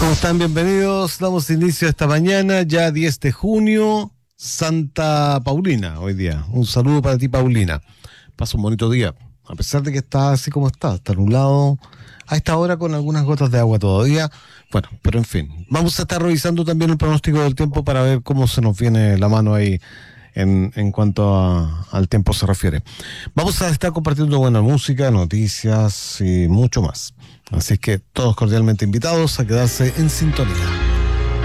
¿Cómo están? Bienvenidos. Damos inicio esta mañana, ya 10 de junio, Santa Paulina hoy día. Un saludo para ti, Paulina. Pasa un bonito día, a pesar de que está así como está nublado a esta hora con algunas gotas de agua todavía. Bueno, pero en fin, vamos a estar revisando también el pronóstico del tiempo para ver cómo se nos viene la mano ahí en cuanto al tiempo se refiere. Vamos a estar compartiendo buena música, noticias y mucho más. Así que todos cordialmente invitados a quedarse en sintonía.